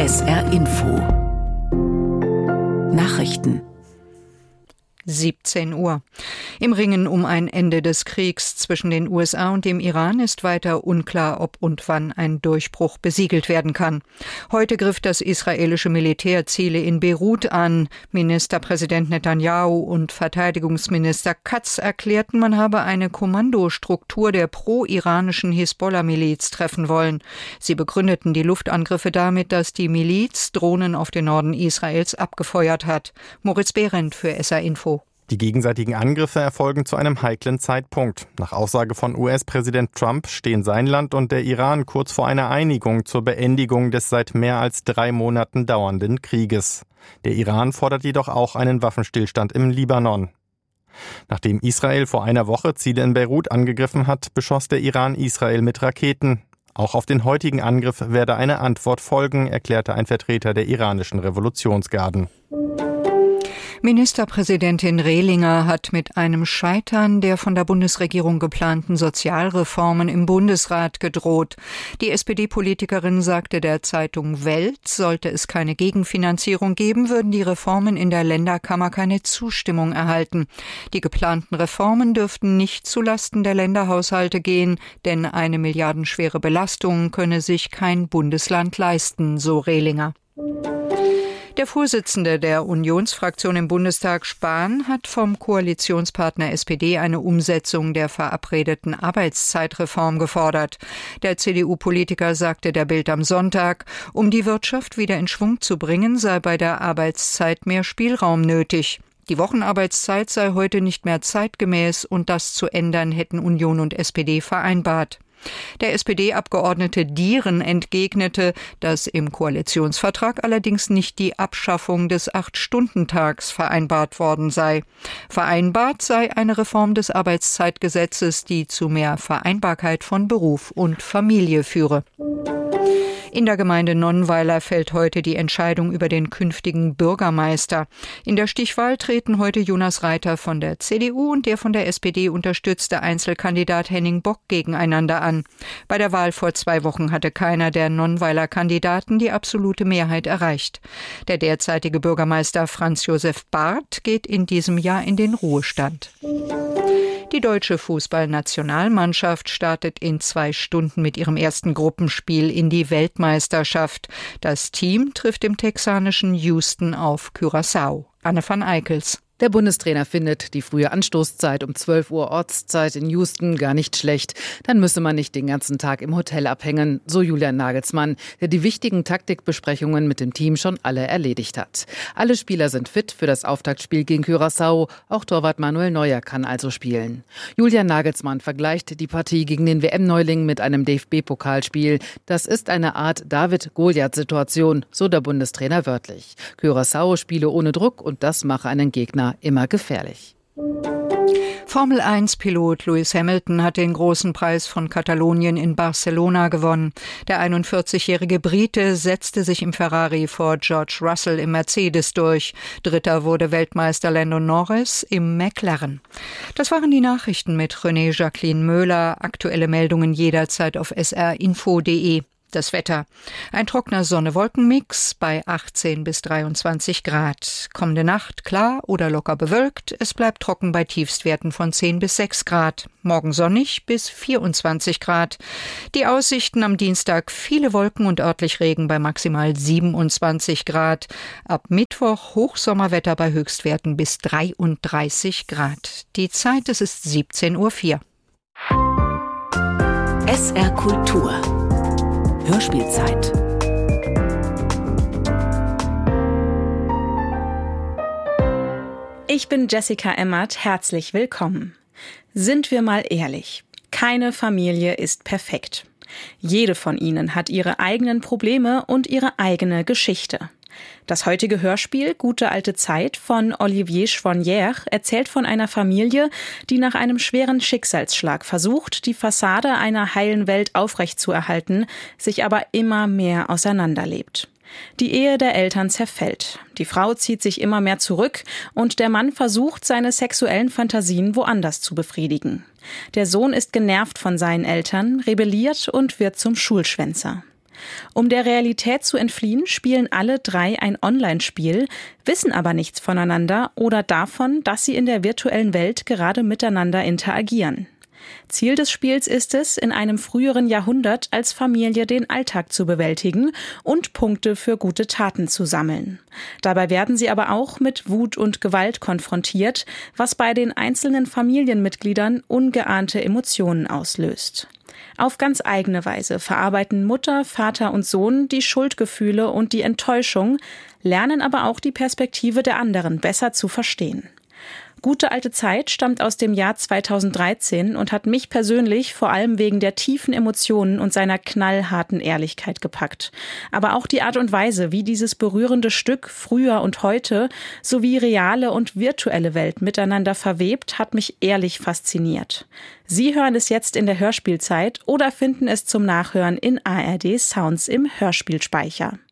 SR Info Nachrichten 17 Uhr. Im Ringen um ein Ende des Kriegs zwischen den USA und dem Iran ist weiter unklar, ob und wann ein Durchbruch besiegelt werden kann. Heute griff das israelische Militär Ziele in Beirut an. Ministerpräsident Netanyahu und Verteidigungsminister Katz erklärten, man habe eine Kommandostruktur der pro-iranischen Hisbollah-Miliz treffen wollen. Sie begründeten die Luftangriffe damit, dass die Miliz Drohnen auf den Norden Israels abgefeuert hat. Moritz Behrendt für SR Info. Die gegenseitigen Angriffe erfolgen zu einem heiklen Zeitpunkt. Nach Aussage von US-Präsident Trump stehen sein Land und der Iran kurz vor einer Einigung zur Beendigung des seit mehr als 3 Monaten dauernden Krieges. Der Iran fordert jedoch auch einen Waffenstillstand im Libanon. Nachdem Israel vor einer Woche Ziele in Beirut angegriffen hat, beschoss der Iran Israel mit Raketen. Auch auf den heutigen Angriff werde eine Antwort folgen, erklärte ein Vertreter der iranischen Revolutionsgarden. Ministerpräsidentin Rehlinger hat mit einem Scheitern der von der Bundesregierung geplanten Sozialreformen im Bundesrat gedroht. Die SPD-Politikerin sagte der Zeitung Welt, sollte es keine Gegenfinanzierung geben, würden die Reformen in der Länderkammer keine Zustimmung erhalten. Die geplanten Reformen dürften nicht zulasten der Länderhaushalte gehen, denn eine milliardenschwere Belastung könne sich kein Bundesland leisten, so Rehlinger. Der Vorsitzende der Unionsfraktion im Bundestag, Spahn, hat vom Koalitionspartner SPD eine Umsetzung der verabredeten Arbeitszeitreform gefordert. Der CDU-Politiker sagte der Bild am Sonntag, um die Wirtschaft wieder in Schwung zu bringen, sei bei der Arbeitszeit mehr Spielraum nötig. Die Wochenarbeitszeit sei heute nicht mehr zeitgemäß und das zu ändern hätten Union und SPD vereinbart. Der SPD-Abgeordnete Dieren entgegnete, dass im Koalitionsvertrag allerdings nicht die Abschaffung des 8-Stunden-Tags vereinbart worden sei. Vereinbart sei eine Reform des Arbeitszeitgesetzes, die zu mehr Vereinbarkeit von Beruf und Familie führe. In der Gemeinde Nonnweiler fällt heute die Entscheidung über den künftigen Bürgermeister. In der Stichwahl treten heute Jonas Reiter von der CDU und der von der SPD unterstützte Einzelkandidat Henning Bock gegeneinander an. Bei der Wahl vor 2 Wochen hatte keiner der Nonnweiler Kandidaten die absolute Mehrheit erreicht. Der derzeitige Bürgermeister Franz Josef Barth geht in diesem Jahr in den Ruhestand. Die deutsche Fußballnationalmannschaft startet in 2 Stunden mit ihrem ersten Gruppenspiel in die Weltmeisterschaft. Das Team trifft im texanischen Houston auf Curaçao. Anne van Eickels. Der Bundestrainer findet die frühe Anstoßzeit um 12 Uhr Ortszeit in Houston gar nicht schlecht. Dann müsse man nicht den ganzen Tag im Hotel abhängen, so Julian Nagelsmann, der die wichtigen Taktikbesprechungen mit dem Team schon alle erledigt hat. Alle Spieler sind fit für das Auftaktspiel gegen Curaçao. Auch Torwart Manuel Neuer kann also spielen. Julian Nagelsmann vergleicht die Partie gegen den WM-Neuling mit einem DFB-Pokalspiel. Das ist eine Art David-Goliath-Situation, so der Bundestrainer wörtlich. Curaçao spiele ohne Druck und das mache einen Gegner immer gefährlich. Formel-1-Pilot Lewis Hamilton hat den großen Preis von Katalonien in Barcelona gewonnen. Der 41-jährige Brite setzte sich im Ferrari vor George Russell im Mercedes durch. Dritter wurde Weltmeister Lando Norris im McLaren. Das waren die Nachrichten mit René Jacqueline Möhler. Aktuelle Meldungen jederzeit auf srinfo.de. Das Wetter. Ein trockener Sonne-Wolken-Mix bei 18 bis 23 Grad. Kommende Nacht klar oder locker bewölkt. Es bleibt trocken bei Tiefstwerten von 10 bis 6 Grad. Morgen sonnig bis 24 Grad. Die Aussichten am Dienstag viele Wolken und örtlich Regen bei maximal 27 Grad. Ab Mittwoch Hochsommerwetter bei Höchstwerten bis 33 Grad. Die Zeit, es ist 17:04 Uhr. SR Kultur Hörspielzeit. Ich bin Jessica Emmert, herzlich willkommen. Sind wir mal ehrlich, keine Familie ist perfekt. Jede von ihnen hat ihre eigenen Probleme und ihre eigene Geschichte. Das heutige Hörspiel Gute alte Zeit von Olivier Chouanière erzählt von einer Familie, die nach einem schweren Schicksalsschlag versucht, die Fassade einer heilen Welt aufrechtzuerhalten, sich aber immer mehr auseinanderlebt. Die Ehe der Eltern zerfällt. Die Frau zieht sich immer mehr zurück und der Mann versucht, seine sexuellen Fantasien woanders zu befriedigen. Der Sohn ist genervt von seinen Eltern, rebelliert und wird zum Schulschwänzer. Um der Realität zu entfliehen, spielen alle 3 ein Online-Spiel, wissen aber nichts voneinander oder davon, dass sie in der virtuellen Welt gerade miteinander interagieren. Ziel des Spiels ist es, in einem früheren Jahrhundert als Familie den Alltag zu bewältigen und Punkte für gute Taten zu sammeln. Dabei werden sie aber auch mit Wut und Gewalt konfrontiert, was bei den einzelnen Familienmitgliedern ungeahnte Emotionen auslöst. Auf ganz eigene Weise verarbeiten Mutter, Vater und Sohn die Schuldgefühle und die Enttäuschung, lernen aber auch die Perspektive der anderen besser zu verstehen. Gute alte Zeit stammt aus dem Jahr 2013 und hat mich persönlich vor allem wegen der tiefen Emotionen und seiner knallharten Ehrlichkeit gepackt. Aber auch die Art und Weise, wie dieses berührende Stück früher und heute sowie reale und virtuelle Welt miteinander verwebt, hat mich ehrlich fasziniert. Sie hören es jetzt in der Hörspielzeit oder finden es zum Nachhören in ARD Sounds im Hörspielspeicher.